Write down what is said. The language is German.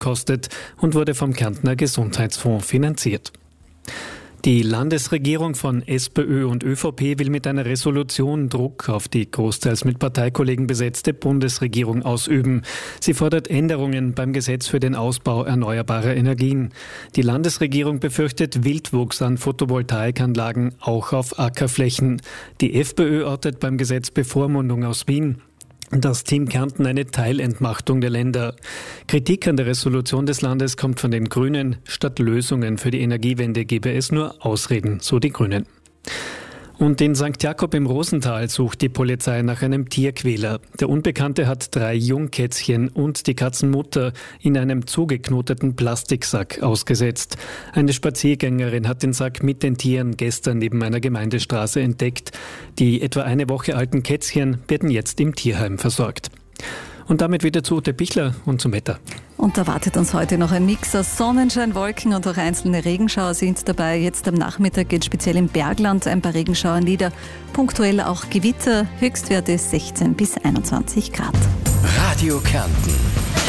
kostet und wurde vom Kärntner Gesundheitsfonds finanziert. Die Landesregierung von SPÖ und ÖVP will mit einer Resolution Druck auf die großteils mit Parteikollegen besetzte Bundesregierung ausüben. Sie fordert Änderungen beim Gesetz für den Ausbau erneuerbarer Energien. Die Landesregierung befürchtet Wildwuchs an Photovoltaikanlagen, auch auf Ackerflächen. Die FPÖ ortet beim Gesetz Bevormundung aus Wien. Das Team Kärnten eine Teilentmachtung der Länder. Kritik an der Resolution des Landes kommt von den Grünen. Statt Lösungen für die Energiewende gebe es nur Ausreden, so die Grünen. Und in St. Jakob im Rosental sucht die Polizei nach einem Tierquäler. Der Unbekannte hat 3 Jungkätzchen und die Katzenmutter in einem zugeknoteten Plastiksack ausgesetzt. Eine Spaziergängerin hat den Sack mit den Tieren gestern neben einer Gemeindestraße entdeckt. Die etwa eine Woche alten Kätzchen werden jetzt im Tierheim versorgt. Und damit wieder zu Ute Pichler und zum Wetter. Und da wartet uns heute noch ein Mix aus Sonnenschein, Wolken und auch einzelne Regenschauer sind dabei. Jetzt am Nachmittag geht speziell im Bergland ein paar Regenschauer nieder. Punktuell auch Gewitter, Höchstwerte 16 bis 21 Grad. Radio Kärnten.